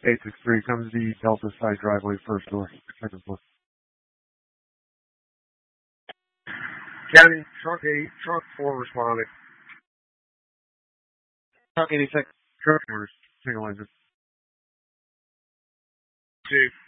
863 comes the Delta side driveway, first door, second floor. County, truck 8, truck 4 responding. Truck 86, truck orders, single engine. Chief.